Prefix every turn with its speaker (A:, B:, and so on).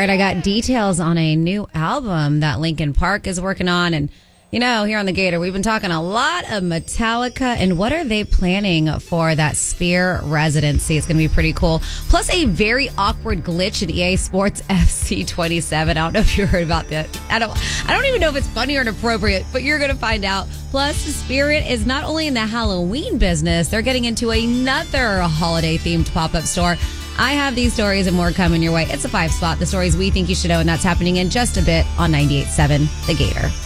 A: right, I got details on a new album that Linkin Park is working on. And, you know, here on The Gator, we've been talking a lot of Metallica and what are they planning for that Sphere residency. It's going to be pretty cool. Plus a very awkward glitch in EA Sports FC 27. I don't know if you heard about that. I don't even know if it's funny or inappropriate, but you're going to find out. Plus, Spirit is not only in the Halloween business, they're getting into another holiday-themed pop-up store. I have these stories and more coming your way. It's a 5 spot. The stories we think you should know, and that's happening in just a bit on 98.7 The Gator.